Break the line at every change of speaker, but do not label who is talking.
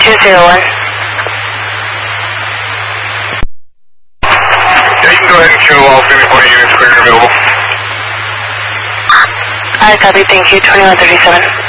201.
Yeah, you can go ahead and show all 320 units clear and available.
I copy, thank you, 2137.